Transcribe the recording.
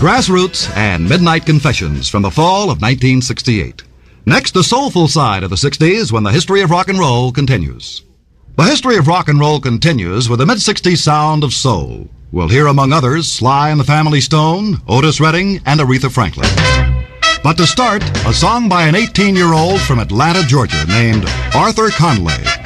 Grassroots and Midnight Confessions from the fall of 1968. Next, the soulful side of the 60s when the history of rock and roll continues. The history of rock and roll continues with the mid-60s sound of soul. We'll hear, among others, Sly and the Family Stone, Otis Redding, and Aretha Franklin. But to start, a song by an 18-year-old from Atlanta, Georgia, named Arthur Conley.